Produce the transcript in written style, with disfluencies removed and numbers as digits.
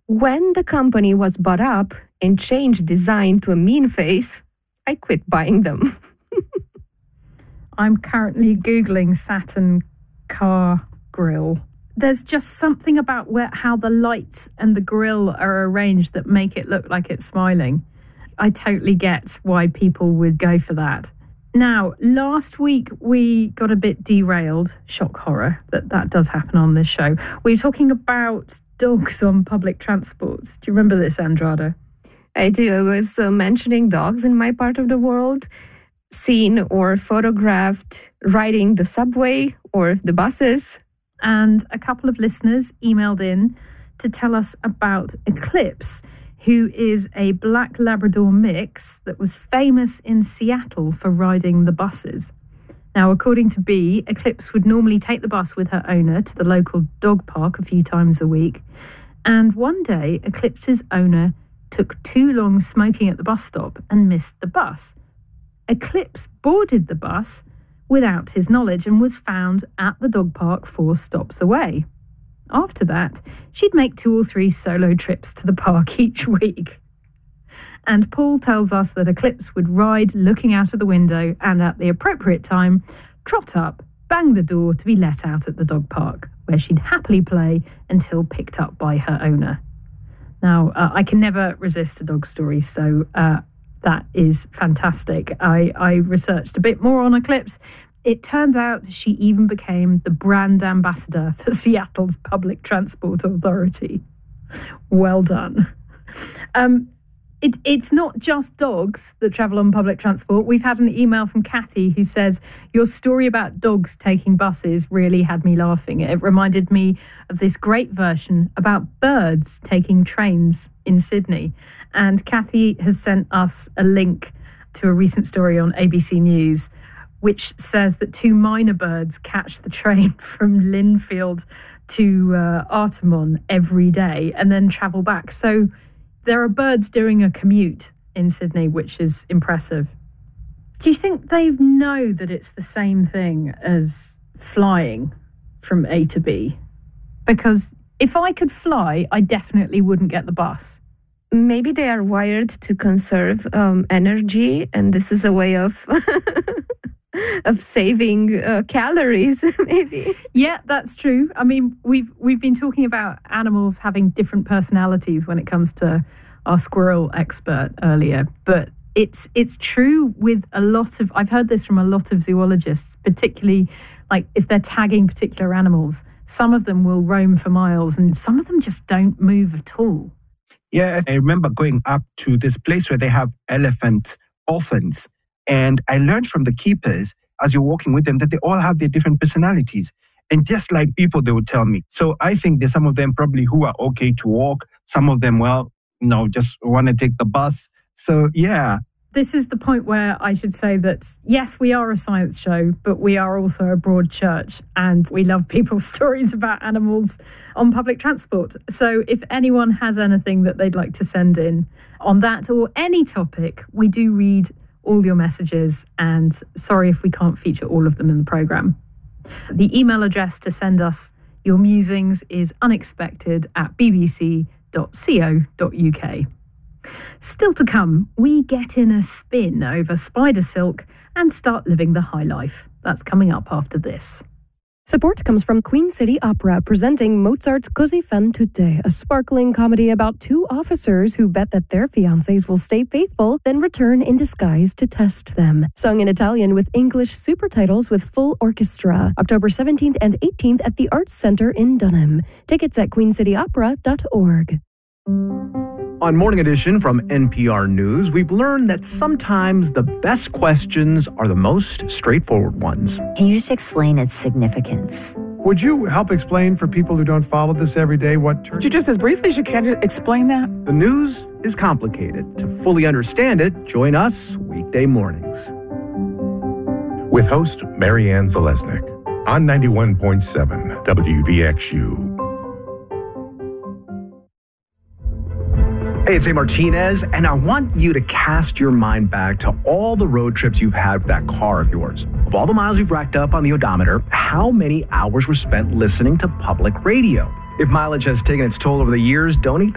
When the company was bought up and changed design to a mean face, I quit buying them. I'm currently Googling Saturn car grille. There's just something about how the lights and the grille are arranged that make it look like it's smiling. I totally get why people would go for that. Now, last week we got a bit derailed, shock horror, that does happen on this show. We were talking about dogs on public transport. Do you remember this, Andrada? I do. I was mentioning dogs in my part of the world, seen or photographed riding the subway or the buses. And a couple of listeners emailed in to tell us about Eclipse, who is a black Labrador mix that was famous in Seattle for riding the buses. Now, according to B, Eclipse would normally take the bus with her owner to the local dog park a few times a week. And one day, Eclipse's owner took too long smoking at the bus stop and missed the bus. Eclipse boarded the bus without his knowledge and was found at the dog park 4 stops away. After that, she'd make 2 or 3 solo trips to the park each week. And Paul tells us that Eclipse would ride looking out of the window and at the appropriate time, trot up, bang the door to be let out at the dog park, where she'd happily play until picked up by her owner. Now, I can never resist a dog story, so that is fantastic. I researched a bit more on Eclipse. It turns out she even became the brand ambassador for Seattle's Public Transport Authority. Well done. It's not just dogs that travel on public transport. We've had an email from Kathy who says, your story about dogs taking buses really had me laughing. It reminded me of this great version about birds taking trains in Sydney. And Kathy has sent us a link to a recent story on ABC News, which says that 2 minor birds catch the train from Linfield to Artarmon every day and then travel back. So there are birds doing a commute in Sydney, which is impressive. Do you think they know that it's the same thing as flying from A to B? Because if I could fly, I definitely wouldn't get the bus. Maybe they are wired to conserve energy, and this is a way of of saving calories, maybe. Yeah, that's true. I mean, we've been talking about animals having different personalities when it comes to our squirrel expert earlier, but it's true with a lot of, I've heard this from a lot of zoologists, particularly like if they're tagging particular animals, some of them will roam for miles and some of them just don't move at all. Yeah, I remember going up to this place where they have elephant orphans. And I learned from the keepers, as you're walking with them, that they all have their different personalities. And just like people, they would tell me. So I think there's some of them probably who are okay to walk. Some of them, just want to take the bus. So, yeah. This is the point where I should say that, yes, we are a science show, but we are also a broad church and we love people's stories about animals on public transport. So if anyone has anything that they'd like to send in on that or any topic, we do read all your messages, and sorry if we can't feature all of them in the programme. The email address to send us your musings is unexpected@bbc.co.uk. Still to come, we get in a spin over spider silk and start living the high life. That's coming up after this. Support comes from Queen City Opera presenting Mozart's Così fan tutte, a sparkling comedy about 2 officers who bet that their fiancés will stay faithful, then return in disguise to test them. Sung in Italian with English supertitles with full orchestra. October 17th and 18th at the Arts Centre in Dunham. Tickets at queencityopera.org. On Morning Edition from NPR News, we've learned that sometimes the best questions are the most straightforward ones. Can you just explain its significance? Would you help explain for people who don't follow this every day what... Would you just as briefly as you can explain that? The news is complicated. To fully understand it, join us weekday mornings. With host Marianne Zalesnik on 91.7 WVXU. Hey, it's A. Martinez, and I want you to cast your mind back to all the road trips you've had with that car of yours. Of all the miles you've racked up on the odometer, how many hours were spent listening to public radio? If mileage has taken its toll over the years, don't eat